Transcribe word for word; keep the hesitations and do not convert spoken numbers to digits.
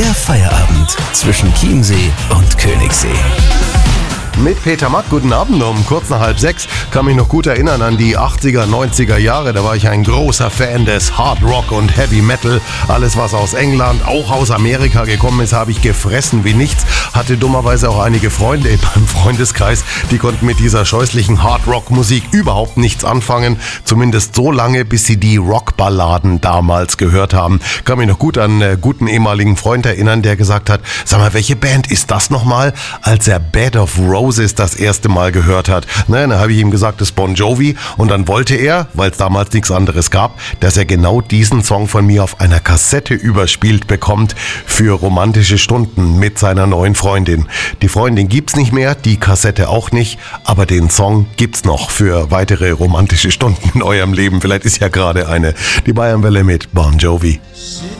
Der Feierabend zwischen Chiemsee und Königssee. Mit Peter Mack, guten Abend, um kurz nach halb sechs. Kann mich noch gut erinnern an die achtziger, neunziger Jahre. Da war ich ein großer Fan des Hard Rock und Heavy Metal. Alles, was aus England, auch aus Amerika gekommen ist, habe ich gefressen wie nichts. Hatte dummerweise auch einige Freunde beim Freundeskreis, die konnten mit dieser scheußlichen Hard Rock Musik überhaupt nichts anfangen. Zumindest so lange, bis sie die Rockballaden damals gehört haben. Kann mich noch gut an einen guten ehemaligen Freund erinnern, der gesagt hat, sag mal, welche Band ist das nochmal? Als er Bed of Roses das erste Mal gehört hat. Ne, dann habe ich ihm gesagt, das ist Bon Jovi, und dann wollte er, weil es damals nichts anderes gab, dass er genau diesen Song von mir auf einer Kassette überspielt bekommt für romantische Stunden mit seiner neuen Freundin. Die Freundin gibt's nicht mehr, die Kassette auch nicht, aber den Song gibt's noch für weitere romantische Stunden in eurem Leben. Vielleicht ist ja gerade eine. Die Bayernwelle mit Bon Jovi.